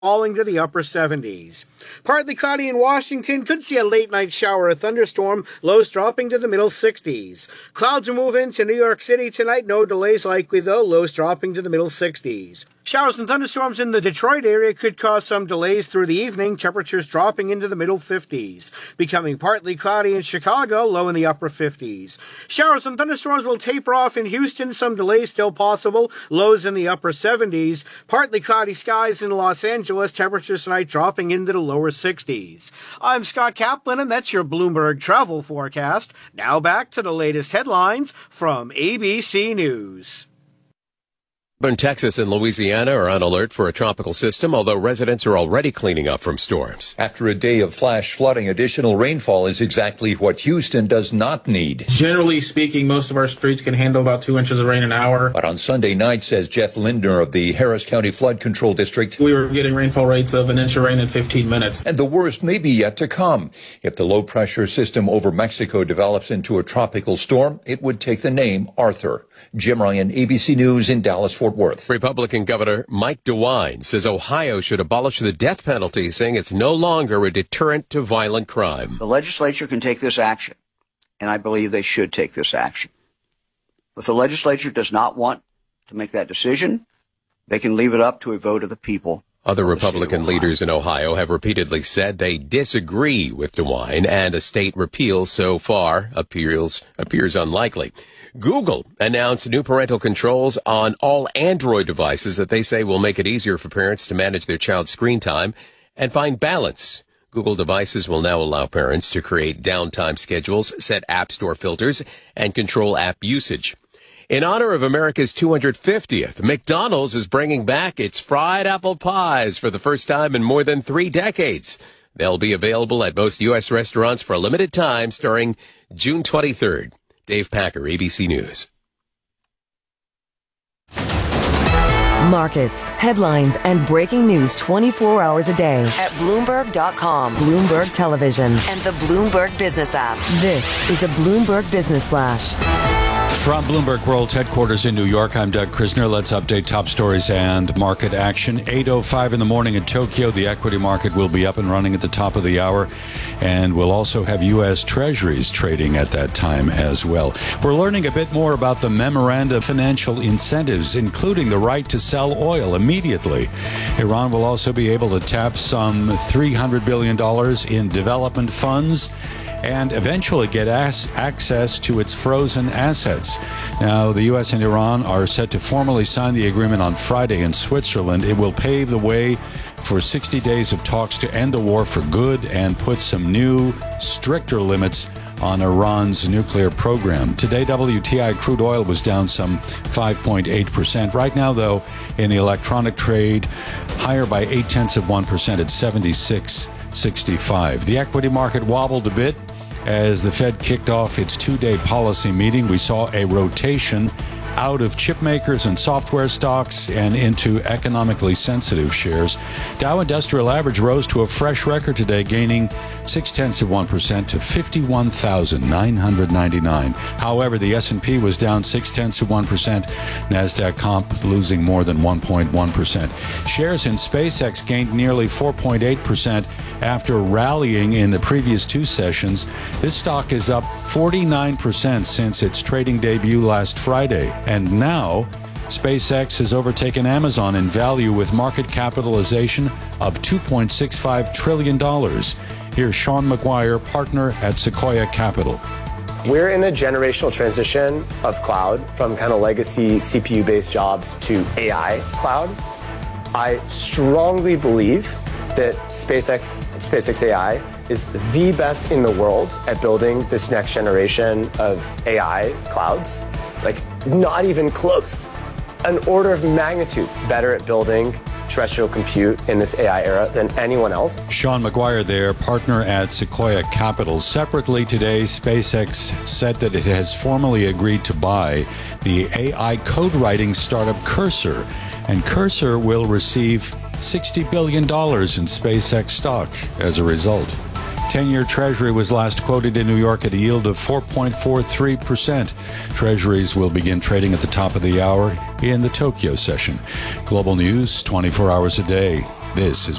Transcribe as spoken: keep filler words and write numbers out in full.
falling to the upper seventies. Partly cloudy in Washington, could see a late-night shower or thunderstorm, lows dropping to the middle sixties. Clouds will move into New York City tonight, no delays likely though, lows dropping to the middle sixties. Showers and thunderstorms in the Detroit area could cause some delays through the evening, temperatures dropping into the middle fifties. Becoming partly cloudy in Chicago, low in the upper fifties. Showers and thunderstorms will taper off in Houston, some delays still possible, lows in the upper seventies. Partly cloudy skies in Los Angeles, temperatures tonight dropping into the lower sixties. I'm Scott Kaplan, and that's your Bloomberg travel forecast. Now back to the latest headlines from A B C News. Southern Texas and Louisiana are on alert for a tropical system, although residents are already cleaning up from storms. After a day of flash flooding, additional rainfall is exactly what Houston does not need. Generally speaking, most of our streets can handle about two inches of rain an hour. But on Sunday night, says Jeff Lindner of the Harris County Flood Control District, we were getting rainfall rates of an inch of rain in fifteen minutes. And the worst may be yet to come. If the low-pressure system over Mexico develops into a tropical storm, it would take the name Arthur. Jim Ryan, A B C News in Dallas-Fort Worth. Republican Governor Mike DeWine says Ohio should abolish the death penalty, saying it's no longer a deterrent to violent crime. The legislature can take this action, and I believe they should take this action. If the legislature does not want to make that decision, they can leave it up to a vote of the people. Other Republican leaders in Ohio have repeatedly said they disagree with DeWine, and a state repeal so far appears, appears unlikely. Google announced new parental controls on all Android devices that they say will make it easier for parents to manage their child's screen time and find balance. Google devices will now allow parents to create downtime schedules, set App Store filters, and control app usage. In honor of America's two hundred fiftieth, McDonald's is bringing back its fried apple pies for the first time in more than three decades. They'll be available at most U S restaurants for a limited time starting June twenty-third. Dave Packer, A B C News. Markets, headlines, and breaking news twenty-four hours a day at Bloomberg dot com, Bloomberg Television, and the Bloomberg Business app. This is a Bloomberg Business Flash. From Bloomberg World Headquarters in New York, I'm Doug Krisner. Let's update top stories and market action. eight oh five in the morning in Tokyo. The equity market will be up and running at the top of the hour. And we'll also have U S Treasuries trading at that time as well. We're learning a bit more about the memoranda of financial incentives, including the right to sell oil immediately. Iran will also be able to tap some three hundred billion dollars in development funds and eventually get as- access to its frozen assets. Now, the U S and Iran are set to formally sign the agreement on Friday in Switzerland. It will pave the way for sixty days of talks to end the war for good and put some new, stricter limits on Iran's nuclear program. Today, W T I crude oil was down some five point eight percent. Right now, though, in the electronic trade, higher by eight tenths of one percent at seventy-six sixty-five. The equity market wobbled a bit as the Fed kicked off its two-day policy meeting. We saw a rotation out of chip makers and software stocks and into economically sensitive shares. Dow Industrial Average rose to a fresh record today, gaining six tenths of one percent to fifty-one thousand nine hundred ninety-nine. However, the S and P was down six tenths of one percent. NASDAQ comp losing more than one point one percent. Shares in SpaceX gained nearly four point eight percent after rallying in the previous two sessions. This stock is up forty-nine percent since its trading debut last Friday. And now, SpaceX has overtaken Amazon in value with market capitalization of two point six five trillion dollars. Here's Sean McGuire, partner at Sequoia Capital. We're in a generational transition of cloud from kind of legacy C P U-based jobs to A I cloud. I strongly believe that SpaceX, SpaceX A I is the best in the world at building this next generation of A I clouds. Like, not even close. An order of magnitude better at building terrestrial compute in this A I era than anyone else. Sean McGuire there, partner at Sequoia Capital. Separately today, SpaceX said that it has formally agreed to buy the A I code writing startup Cursor, and Cursor will receive sixty billion dollars in SpaceX stock as a result. ten-year Treasury was last quoted in New York at a yield of four point four three percent. Treasuries will begin trading at the top of the hour in the Tokyo session. Global news twenty-four hours a day. This is